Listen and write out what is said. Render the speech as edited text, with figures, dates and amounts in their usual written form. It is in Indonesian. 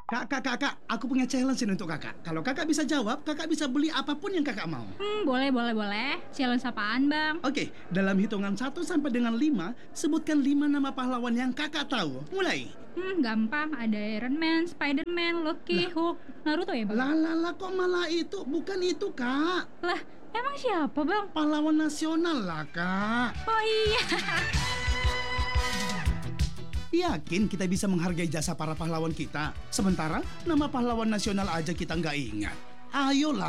Kak, aku punya challenge ini untuk kakak. Kalau kakak bisa jawab, kakak bisa beli apapun yang kakak mau. Boleh. Challenge apaan, Bang? Oke, dalam hitungan 1 sampai dengan 5, sebutkan 5 nama pahlawan yang kakak tahu. Mulai. Gampang. Ada Iron Man, Spider-Man, Loki, Lah, Hulk, Naruto ya, Bang? kok malah itu? Bukan itu, Kak. Lah, emang siapa, Bang? Pahlawan nasional lah, Kak. Oh iya. Yakin kita bisa menghargai jasa para pahlawan kita? Sementara nama pahlawan nasional aja kita nggak ingat. Ayolah.